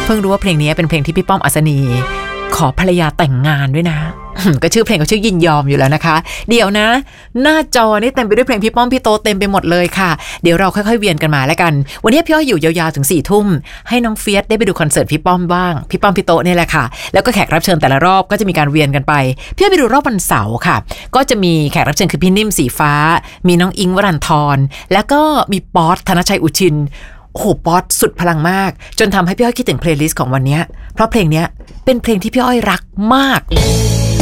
เพิ่งรู้ว่าเพลงนี้เป็นเพลงที่พี่ป้อมอัศนีขอภรรยาแต่งงานด้วยนะ ก็ชื่อเพลงก็ชื่อยินยอมอยู่แล้วนะคะเดี๋ยวนะหน้าจอนี่เต็มไปด้วยเพลงพี่ป้อมพี่โตเต็มไปหมดเลยค่ะเดี๋ยวเราค่อยๆเวียนกันมาแล้วกันวันนี้พี่อ้อยอยู่ยาวๆถึง4 ทุ่มให้น้องเฟียสได้ไปดูคอนเสิร์ตพี่ป้อมบ้างพี่ป้อมพี่โตนี่แหละค่ะแล้วก็แขกรับเชิญแต่ละรอบก็จะมีการเวียนกันไปพี่อ้อยไปดูรอบวันเสาร์ค่ะก็จะมีแขกรับเชิญคือพี่นิ่มสีฟ้ามีน้องอิงค์วรันทรแล้วก็มีป๊อตธนชัยอุชินโอ้โหป๊อตสุดพลังมากจนทำให้พี่อ้อยคิดถึงเพลย์ลิสต์ของวันนี้เพราะเพลงนี้เป็นเพลงที่พี่อ้อยรักมาก